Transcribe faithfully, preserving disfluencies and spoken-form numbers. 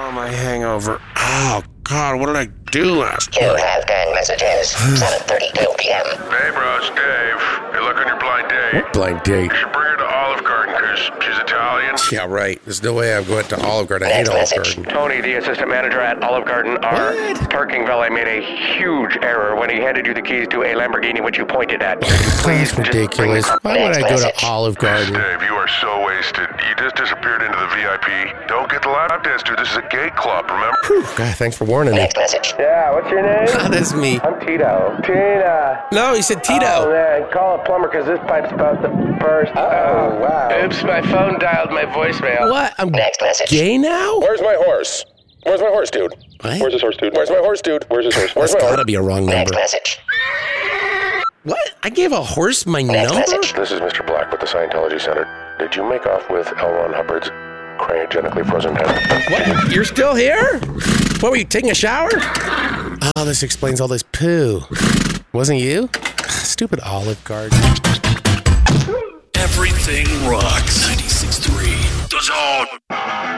Oh, my hangover. Oh, God, what did I do last You night? have got messages. seven thirty-two p.m. Hey, bro, it's Dave. Hey, look on your blind date. What blind date? You should bring her to Olive Garden because she's Italian. Yeah, right. There's no way I'm going to Olive Garden. I hate Next Olive message. Garden. Tony, the assistant manager at Olive Garden, our What? parking valet made a huge error when he handed you the keys to a Lamborghini which you pointed at. That's ridiculous. Why would I go to Olive Garden? Dave, you are so wasted. You just disappeared into the V I P. Don't get the lap dance, dude. This is a gay club, remember? Whew, God, thanks for warning me. Next message. Yeah, what's your name? That's me. I'm Tito. Tina. No, he said Oh, Tito. man, call a plumber because this pipe's about to burst. Oh, wow. Oops, my phone dialed my voicemail. What? I'm Next message. gay now? Where's my horse? Where's my horse, dude? What? Where's this horse, dude? Where's my horse, dude? Where's this horse? Where's That's my gotta horse? be a wrong Next number. message. What? I gave a horse my Next number? message. This is Mister Black with the Scientology Center. Did you make off with L. Ron Hubbard's cryogenically frozen head? What? You're still here? What, were you taking a shower? Oh, this explains all this poo. Wasn't you? Stupid Olive Garden. Everything rocks. ninety-six point three The Zone.